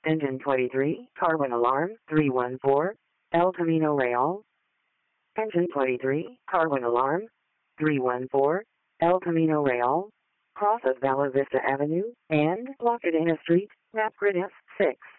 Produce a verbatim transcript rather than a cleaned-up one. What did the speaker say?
Engine twenty-three, Carwin alarm, three one four, El Camino Real. Engine twenty-three, Carwin alarm, three one four, El Camino Real. Cross of Bella Vista Avenue and Lockett Street, Rapgrid F six.